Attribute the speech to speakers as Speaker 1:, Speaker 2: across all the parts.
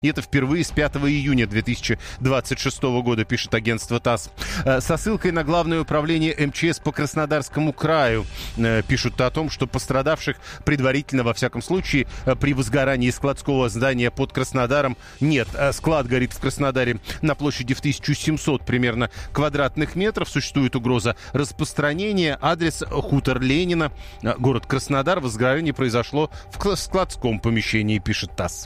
Speaker 1: И это впервые с 5 июня 2026 года, пишет агентство ТАСС. Со ссылкой на Главное управление МЧС по Краснодарскому краю пишут о том, что пострадавших предварительно, во всяком случае, при возгорании складского здания под Краснодаром нет. Склад горит в Краснодаре на площади в 1700 примерно квадратных метров. Существует угроза распространения. Адрес: хутор Ленина, город Краснодар. Возгорание произошло в складском помещении, пишет ТАСС.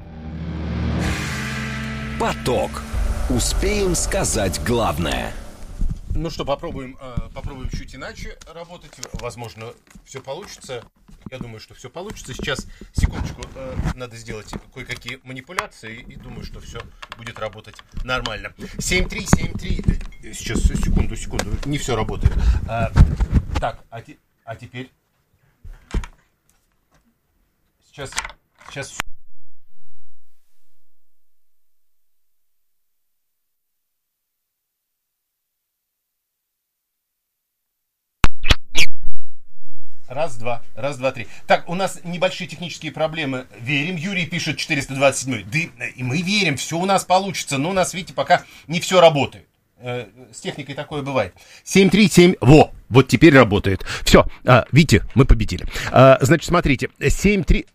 Speaker 2: Поток. Успеем сказать главное.
Speaker 1: Ну что, попробуем чуть иначе работать. Возможно, все получится. Я думаю, что все получится. Сейчас, секундочку, надо сделать кое-какие манипуляции. И думаю, что все будет работать нормально. 7-3. Сейчас, секунду. Не все работает. Так, а теперь... Сейчас... Раз, два, три. Так, у нас небольшие технические проблемы. Верим. Юрий пишет 427. Да, и мы верим, все у нас получится. Но у нас, видите, пока не все работает. С техникой такое бывает. 737. Вот теперь работает. Все, видите, мы победили. Значит, смотрите. 73.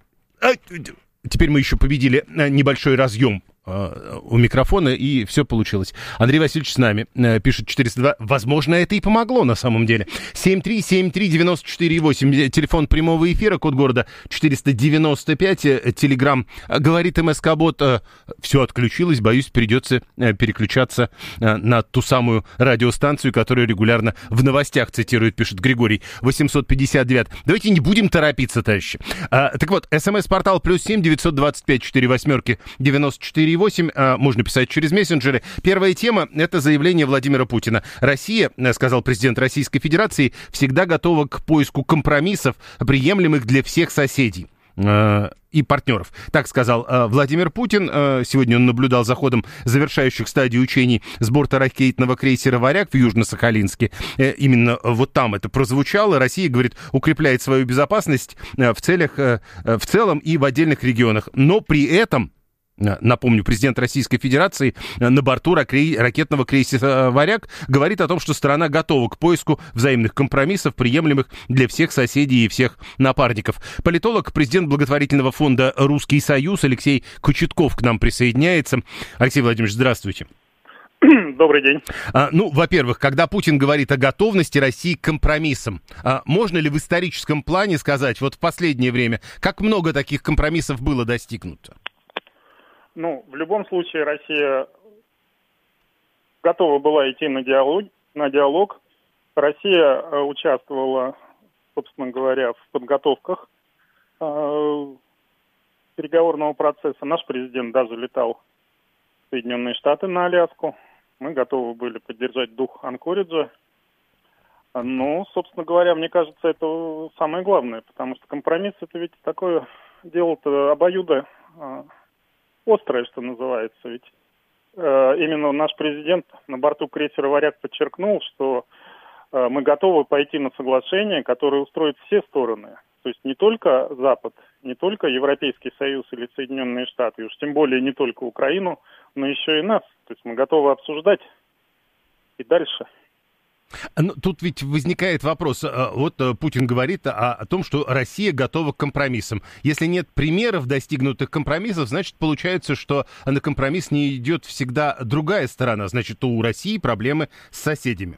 Speaker 1: Теперь мы еще победили небольшой разъем у микрофона, и все получилось. Андрей Васильевич с нами, пишет 402. Возможно, это и помогло на самом деле. 7373948, телефон прямого эфира, код города 495, телеграм, говорит МСК-бот, все отключилось, боюсь, придется переключаться на ту самую радиостанцию, которую регулярно в новостях цитирует, пишет Григорий 859. Давайте не будем торопиться, товарищи. Так вот, смс-портал +7 925 48 94 8, можно писать через мессенджеры. Первая тема — это заявление Владимира Путина. Россия, сказал президент Российской Федерации, всегда готова к поиску компромиссов, приемлемых для всех соседей и партнеров. Так сказал Владимир Путин. Сегодня он наблюдал за ходом завершающих стадий учений с борта ракетного крейсера «Варяг» в Южно-Сахалинске. Именно вот там это прозвучало. Россия, говорит, укрепляет свою безопасность в целом и в отдельных регионах. Но при этом, напомню, президент Российской Федерации на борту ракетного крейсера «Варяг» говорит о том, что страна готова к поиску взаимных компромиссов, приемлемых для всех соседей и всех напарников. Политолог, президент благотворительного фонда «Русский Союз» Алексей Кочетков к нам присоединяется. Алексей Владимирович, здравствуйте.
Speaker 3: Добрый день.
Speaker 1: Во-первых, когда Путин говорит о готовности России к компромиссам, можно ли в историческом плане сказать, вот в последнее время, как много таких компромиссов было достигнуто?
Speaker 3: В любом случае Россия готова была идти на диалог. Россия участвовала, собственно говоря, в подготовках переговорного процесса. Наш президент даже летал в Соединенные Штаты на Аляску. Мы готовы были поддержать дух Анкориджа. Но, собственно говоря, мне кажется, это самое главное, потому что компромисс — это ведь такое дело-то обоюдо острое, что называется. Ведь именно наш президент на борту крейсера «Варяг» подчеркнул, что мы готовы пойти на соглашение, которое устроит все стороны. То есть не только Запад, не только Европейский Союз или Соединенные Штаты, и уж тем более не только Украину, но еще и нас. То есть мы готовы обсуждать и дальше.
Speaker 1: Тут ведь возникает вопрос. Вот Путин говорит о том, что Россия готова к компромиссам. Если нет примеров достигнутых компромиссов, значит, получается, что на компромисс не идет всегда другая сторона. Значит, у России проблемы с соседями.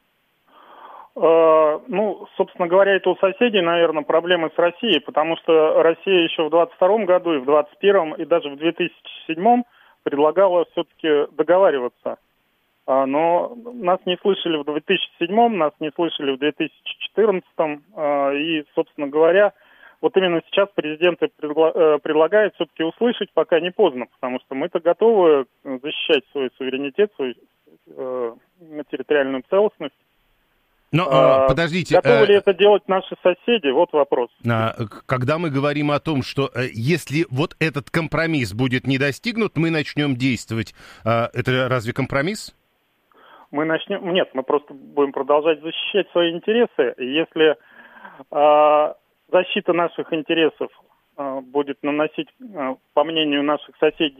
Speaker 3: Собственно говоря, это у соседей, наверное, проблемы с Россией, потому что Россия еще в 22 году и в 21 и даже в 2007 предлагала все-таки договариваться. Но нас не слышали в 2007, нас не слышали в 2014, и, собственно говоря, вот именно сейчас президент предлагает все-таки услышать, пока не поздно, потому что мы-то готовы защищать свой суверенитет, свою территориальную целостность.
Speaker 1: Но, подождите.
Speaker 3: Готовы ли это делать наши соседи? Вот вопрос.
Speaker 1: Когда мы говорим о том, что если вот этот компромисс будет не достигнут, мы начнем действовать, это разве компромисс?
Speaker 3: Нет, мы просто будем продолжать защищать свои интересы. И если защита наших интересов будет наносить, по мнению наших соседей,